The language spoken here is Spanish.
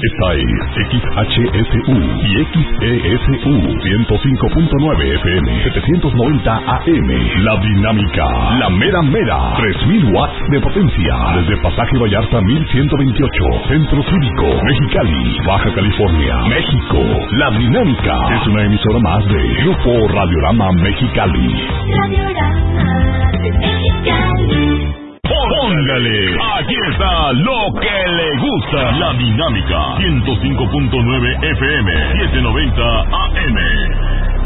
Esta es XHSU y XESU 105.9 FM, 790 AM. La Dinámica, la mera mera, 3000 watts de potencia. Desde Pasaje Vallarta 1128, Centro Cívico, Mexicali, Baja California, México. La Dinámica es una emisora más de Grupo Radiorama Mexicali. Radiorama Mexicali. Póngale, aquí está lo que le gusta. La Dinámica, 105.9 FM, 790 AM.